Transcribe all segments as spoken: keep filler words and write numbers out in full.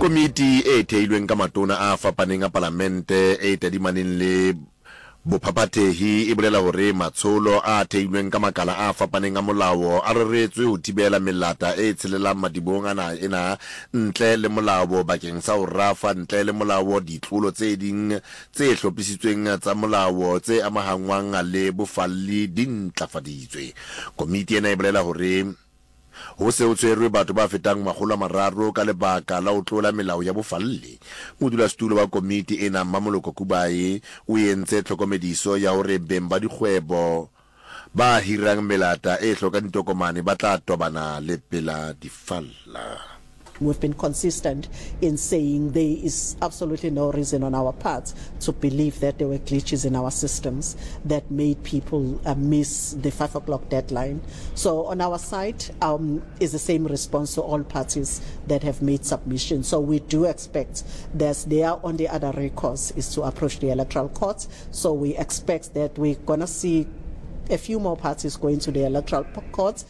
Komiti e theilweng ka matona a fapaneng a parlamente e tadimaneng le bophapathehi e bolela hore matsholo a theilweng ka makala a fapaneng a molao a reretswe ho thibela melata e tshelelang madibong ana ena ntle le molao bakeng sa ho rafa ntle le molao ditlolo tse ding tse hlophisitsweng tsa molao tse amahangwang le bofalli di ntlafaditswe. Komiti ena e bolela hore ho se ho tshwerwe batho ba fetang makgolo a mararo ka lebaka la ho tlola melao ya bofalli. Modulasetulo wa komiti ena Mmamoloko Kubayi o entse tlhokomediso ya hore beng ba dikgwebo ba hirang melata e hlokang ditokomane ba tla tobana le pela difalla. We've been consistent in saying there is absolutely no reason on our part to believe that there were glitches in our systems that made people uh, miss the five o'clock deadline. So on our side um, is the same response to all parties that have made submissions. So we do expect that they are on the other recourse is to approach the electoral court. So we expect that we're going to see a few more parties going to the electoral court.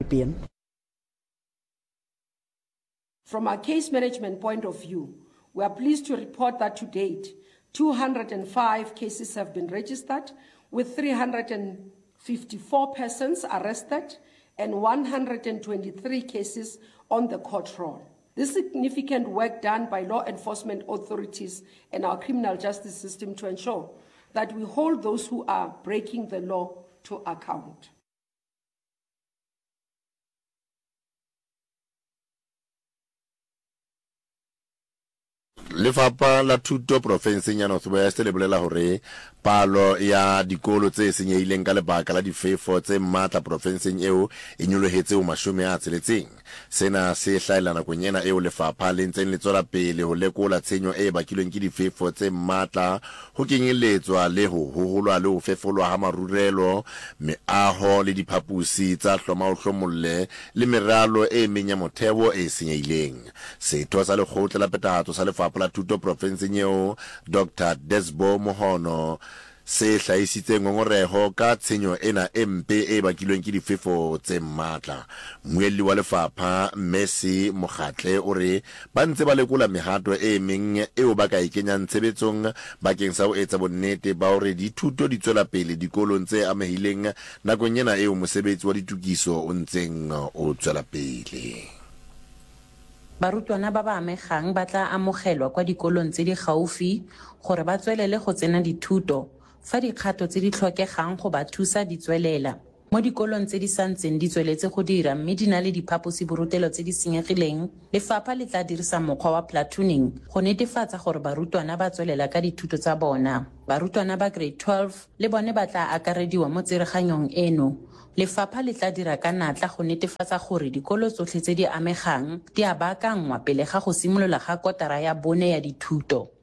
From a case management point of view, we are pleased to report that to date, two hundred five cases have been registered, with three hundred fifty-four persons arrested and one hundred twenty-three cases on the court roll. This significant work done by law enforcement authorities and our criminal justice system to ensure that we hold those who are breaking the law to account. Lefapha la Thuto Profenseng ya North West le bolela hore palo ya dikolo tse senyehileng ka lebaka la difefo tse matla profenseng eo e nyolohetse ho mashome a tsheletseng. Sena se hlaela nakong ena eo lefapha le ntseng le tswela pele ho lekola tshenyo e bakilweng ke difefo tse matla ho kenyelletswa le ho hoholwa le ho fefolwa ha marurelo, meaho le diphapusi tsa hloma ho hlomolle le meralo e menya motheo e senyehileng. Setho sa lekgotla la phethahatso sa lefapha la Thuto Profenseng eo Doctor Desbo Mohono se hlahisitse ngongoreho ka tshenyo ena empe e bakilweng ke difefo tse matla. Moelli wa lefapha Messi Mokgatle o re ba ntse ba lekola mehato e meng eo ba ka e kenyang tshebetsong bakeng sa ho etsa bonnete ba hore dithuto di tswela pele dikolong tse amehileng nakong ena eo mosebetsi wa ditukiso o ntseng o tswela pele. Barutwana ba ba amegang ba tla amogelwa kwa dikolong tse di gaufi gore ba tswelele go tsena dithuto fa dikgato tse di tlhokegang go ba thusa di tswelela. Mo dikolong tse di santseng di tsweletse go dira mme di na le diphaposi borutelo tse di senyegileng, lefapha le tla dirisa mokgwa wa platooning go netefatsa gore barutwana ba tswelela ka dithuto tsa bona. Barutwana ba grade twelve le bone ba tla akarediwa mo tsereganyong eno. Lefapha le tla dira ka natla go netefatsa gore dikolo tsotlhe tse di amegang di a baakangwa pele ga go simolola ga kotara ya bone ya dithuto.